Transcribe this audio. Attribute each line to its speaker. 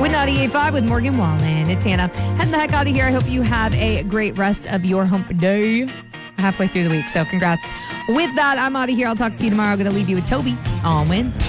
Speaker 1: with 98.5 with Morgan Wallen. It's Hannah. Heading the heck out of here. I hope you have a great rest of your hump day. Halfway through the week, so congrats. With that, I'm out of here. I'll talk to you tomorrow. I'm going to leave you with Toby on Win.